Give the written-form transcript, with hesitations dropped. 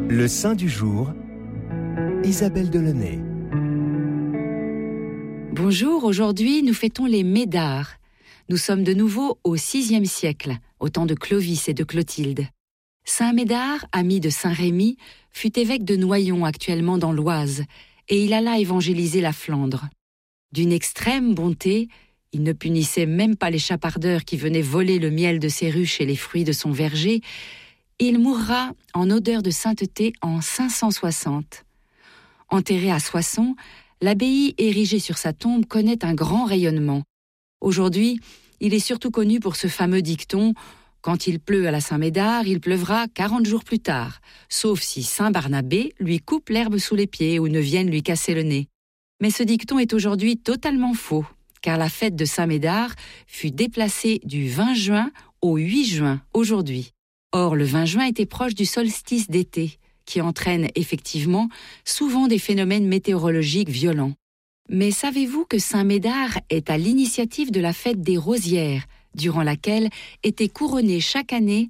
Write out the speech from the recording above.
Le saint du jour, Isabelle Delaunay. Bonjour, aujourd'hui nous fêtons les Médard. Nous sommes de nouveau au VIe siècle, au temps de Clovis et de Clotilde. Saint Médard, ami de Saint Rémy, fut évêque de Noyon, actuellement dans l'Oise, et il alla évangéliser la Flandre. D'une extrême bonté, il ne punissait même pas les chapardeurs qui venaient voler le miel de ses ruches et les fruits de son verger. Il mourra en odeur de sainteté en 560. Enterré à Soissons, l'abbaye érigée sur sa tombe connaît un grand rayonnement. Aujourd'hui, il est surtout connu pour ce fameux dicton « Quand il pleut à la Saint-Médard, il pleuvra 40 jours plus tard, sauf si Saint Barnabé lui coupe l'herbe sous les pieds ou ne vienne lui casser le nez ». Mais ce dicton est aujourd'hui totalement faux, car la fête de Saint-Médard fut déplacée du 20 juin au 8 juin aujourd'hui. Or, le 20 juin était proche du solstice d'été, qui entraîne effectivement souvent des phénomènes météorologiques violents. Mais savez-vous que Saint-Médard est à l'initiative de la fête des Rosières, durant laquelle était couronnée chaque année